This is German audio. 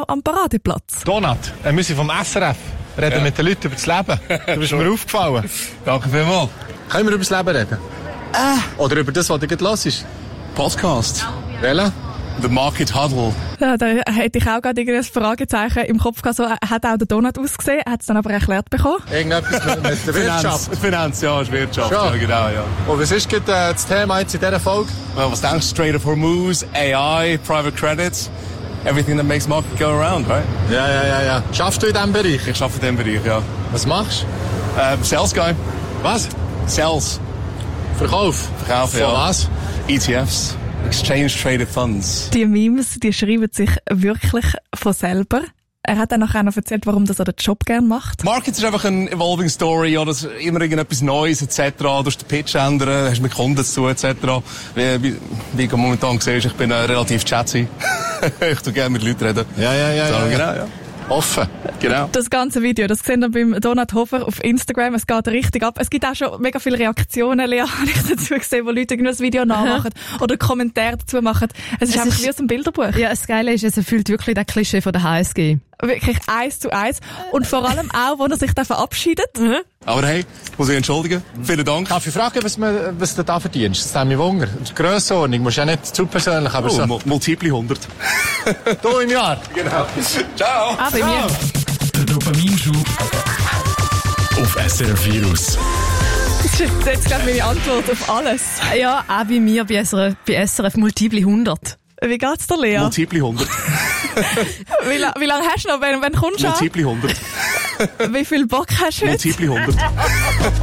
am Paradeplatz. Donat, wir sind vom SRF. Reden mit den Leuten über das Leben. Du bist mir aufgefallen. Danke vielmals. Können wir über das Leben reden? Oder über das, was du gerade hörst? Podcast. Welcher? The Market Huddle. Ja, da hätte ich auch gerade ein Fragezeichen im Kopf gehabt. So hat auch der Donut ausgesehen, hat es dann aber erklärt bekommen. Irgendetwas mit der Wirtschaft. Finanz, ja, ist Wirtschaft. Ja. Ja, genau, ja. Und was ist das Thema jetzt in dieser Folge? Well, was denkst du? Strait of Hormuz, AI, Private Credits, everything that makes market go around, right? Ja. Schaffst du in diesem Bereich? Ich arbeite in diesem Bereich, ja. Was machst du? Sales Guy. Was? Sales. Verkauf? Verkaufen, Von ja. was? ETFs. Exchange Traded Funds. Die Memes, die schreiben sich wirklich von selber. Er hat dann nachher noch erzählt, warum er den Job gerne macht. Markets ist einfach eine evolving story, ja, das ist immer irgendetwas Neues, etc. Du musst den Pitch ändern, hast mit Kunden zu tun, etc. Wie du momentan siehst, ich bin relativ chatty. Ich tu gerne mit Leuten reden. Ja. Genau, ja. Offen. Genau. Das ganze Video, das sehen wir beim Donat Hofer auf Instagram. Es geht richtig ab. Es gibt auch schon mega viele Reaktionen, Lea, habe ich dazu gesehen, wo Leute irgendwas Video nachmachen oder Kommentare dazu machen. Es ist einfach wie aus einem Bilderbuch. Ja, das Geile ist, es erfüllt wirklich das Klischee von der HSG. Wirklich 1:1. Und vor allem auch, wo er sich da verabschiedet. Aber hey, muss ich entschuldigen. Vielen Dank. Darf ich fragen, was du da verdienst? Das nimmt mich Wunder. Die Grössenordnung musst du ja nicht zu persönlich, aber so. Multiple 100. Du im Jahr. Genau. Ciao. Ah, bei mir. Der Dopaminschub auf SRF Virus. Das ist jetzt glaube ich, meine Antwort auf alles. Ja, auch bei mir, bei SRF Multiple 100. Wie geht's dir, Lea? Multiple 100. Wie lange hast du noch? Wann kommst du an? Multiple 100. Wie viel Bock hast du heute? Multiple 100.